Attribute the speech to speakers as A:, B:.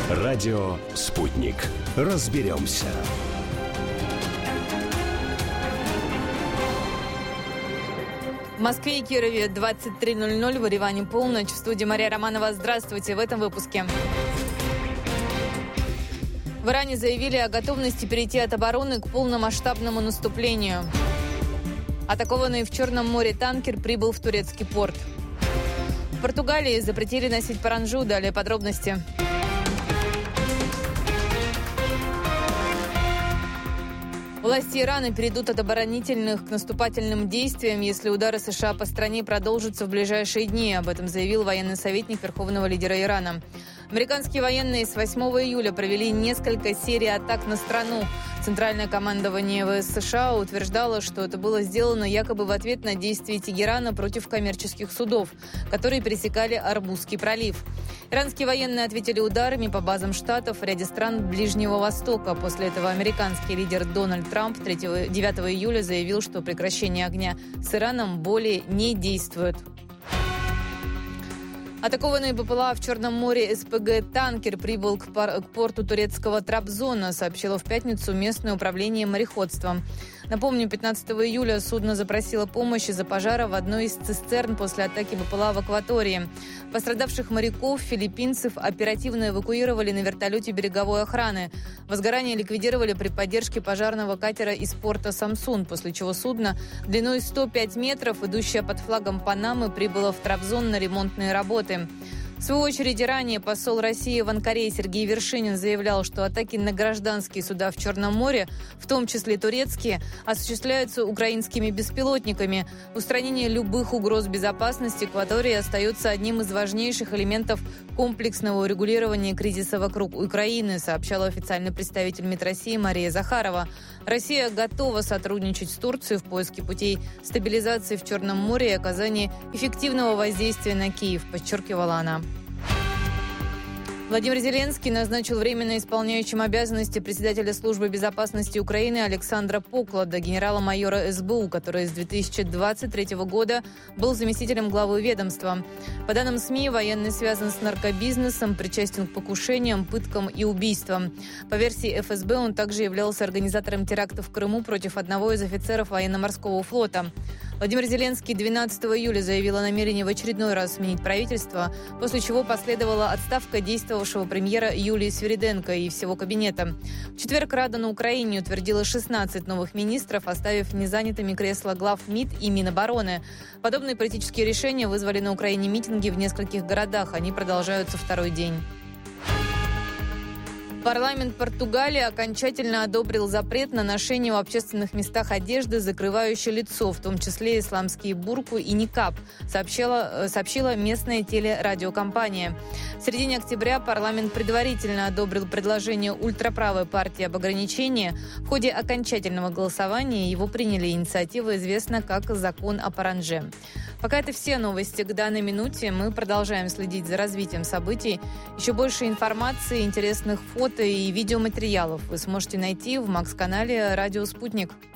A: Радио «Спутник». Разберемся.
B: В Москве и Кирове 23:00, в Ереване полночь. В студии Мария Романова. Здравствуйте. В этом выпуске. В Иране заявили о готовности перейти от обороны к полномасштабному наступлению. Атакованный в Черном море танкер прибыл в турецкий порт. В Португалии запретили носить паранджу. Далее подробности. Власти Ирана перейдут от оборонительных к наступательным действиям, если удары США по стране продолжатся в ближайшие дни. Об этом заявил военный советник верховного лидера Ирана. Американские военные с 8 июля провели несколько серий атак на страну. Центральное командование ВС США утверждало, что это было сделано якобы в ответ на действия Тегерана против коммерческих судов, которые пересекали Ормузский пролив. Иранские военные ответили ударами по базам штатов в ряде стран Ближнего Востока. После этого американский лидер Дональд Трамп 9 июля заявил, что прекращение огня с Ираном более не действует. Атакованный БПЛА в Черном море СПГ-танкер прибыл к порту турецкого Трабзона, сообщило в пятницу местное управление мореходством. Напомню, 15 июля судно запросило помощь из-за пожара в одной из цистерн после атаки БПЛА в акватории. Пострадавших моряков, филиппинцев, оперативно эвакуировали на вертолете береговой охраны. Возгорание ликвидировали при поддержке пожарного катера из порта Самсун, после чего судно длиной 105 метров, идущее под флагом Панамы, прибыло в Трабзон на ремонтные работы. В свою очередь, ранее посол России в Анкаре Сергей Вершинин заявлял, что атаки на гражданские суда в Черном море, в том числе турецкие, осуществляются украинскими беспилотниками. Устранение любых угроз безопасности экватории остается одним из важнейших элементов комплексного урегулирования кризиса вокруг Украины, сообщала официальный представитель МИД России Мария Захарова. Россия готова сотрудничать с Турцией в поиске путей стабилизации в Черном море и оказании эффективного воздействия на Киев, подчеркивала она. Владимир Зеленский назначил временно исполняющим обязанности председателя службы безопасности Украины Александра Поклада, генерала-майора СБУ, который с 2023 года был заместителем главы ведомства. По данным СМИ, военный связан с наркобизнесом, причастен к покушениям, пыткам и убийствам. По версии ФСБ, он также являлся организатором теракта в Крыму против одного из офицеров военно-морского флота. Владимир Зеленский 12 июля заявил о намерении в очередной раз сменить правительство, после чего последовала отставка действовавшего премьера Юлии Свириденко и всего кабинета. В четверг Рада на Украине утвердила 16 новых министров, оставив незанятыми кресла глав МИД и Минобороны. Подобные политические решения вызвали на Украине митинги в нескольких городах. Они продолжаются второй день. Парламент Португалии окончательно одобрил запрет на ношение в общественных местах одежды, закрывающей лицо, в том числе исламские бурку и никаб, сообщила местная телерадиокомпания. В середине октября парламент предварительно одобрил предложение ультраправой партии об ограничении. В ходе окончательного голосования его приняли. Инициатива известна как «Закон о парандже». Пока это все новости к данной минуте. Мы продолжаем следить за развитием событий. Еще больше информации, интересных фото и видеоматериалов вы сможете найти в Макс-канале «Радио Спутник».